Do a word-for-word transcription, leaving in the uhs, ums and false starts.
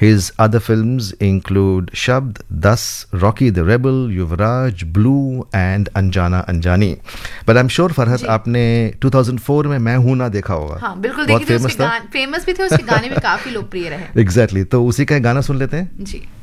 His other films include Shabd, Das, Rocky the Rebel, Yuvraj, Blue and Anjana Anjani. But I'm sure Farhat आपने two thousand four में मैं हूं ना देखा होगा. हाँ बिल्कुल देखी थी. उसके गाने फेमस भी थे, उसके गाने भी काफी लोकप्रिय रहे. Exactly. तो उसी का गाना सुन लेते हैं. जी.